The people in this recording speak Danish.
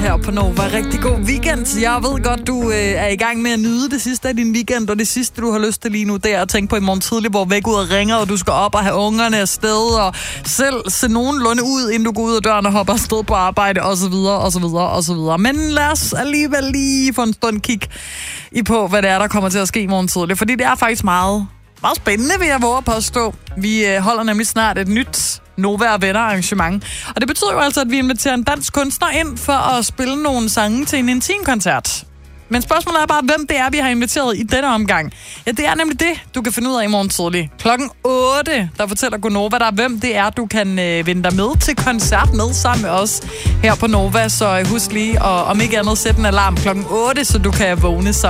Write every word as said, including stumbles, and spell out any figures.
her på Nova. Rigtig god weekend. Jeg ved godt, du øh, er i gang med at nyde det sidste af din weekend, og det sidste, du har lyst til lige nu, det er at tænke på i morgen tidlig, hvor væk ud og ringer, og du skal op og have ungerne afsted, og selv se nogenlunde ud, inden du går ud af døren og hopper afsted på arbejde, og så videre, og så videre, og så videre. Men lad os alligevel lige få en stund kig i på, hvad det er, der kommer til at ske i morgen tidlig, fordi det er faktisk meget, meget spændende, vil jeg våge at påstå. Vi øh, holder nemlig snart et nyt Nova og Venner arrangement. Og det betyder jo altså, at vi inviterer en dansk kunstner ind for at spille nogle sange til en intimkoncert. Men spørgsmålet er bare, hvem det er, vi har inviteret i denne omgang. Ja, det er nemlig det, du kan finde ud af i morgen tidlig. Klokken otte, der fortæller Gonova dig, hvem det er, du kan øh, vinde dig med til koncert med sammen med os her på Nova. Så husk lige, og om ikke andet, sæt en alarm klokken otte, så du kan vågne sammen.